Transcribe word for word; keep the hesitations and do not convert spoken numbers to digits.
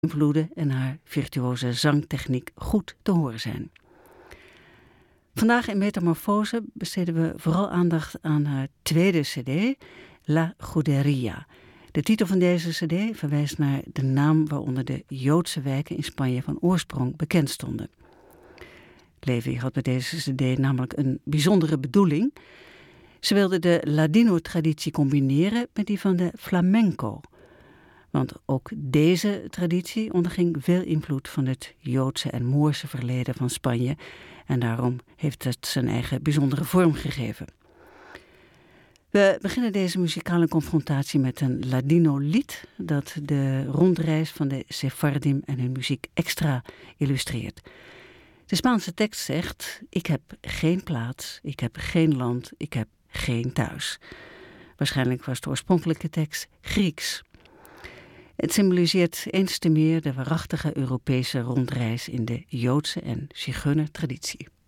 invloeden en haar virtuoze zangtechniek goed te horen zijn. Vandaag in Metamorfose besteden we vooral aandacht aan haar tweede cd, La Juderia. De titel van deze cd verwijst naar de naam waaronder de Joodse wijken in Spanje van oorsprong bekend stonden. Levi had met deze cd namelijk een bijzondere bedoeling. Ze wilde de Ladino-traditie combineren met die van de flamenco. Want ook deze traditie onderging veel invloed van het Joodse en Moorse verleden van Spanje. En daarom heeft het zijn eigen bijzondere vorm gegeven. We beginnen deze muzikale confrontatie met een Ladino-lied dat de rondreis van de Sephardim en hun muziek extra illustreert. De Spaanse tekst zegt: ik heb geen plaats, ik heb geen land, ik heb geen thuis. Waarschijnlijk was de oorspronkelijke tekst Grieks. Het symboliseert eens te meer de waarachtige Europese rondreis in de Joodse en Zigeuner traditie.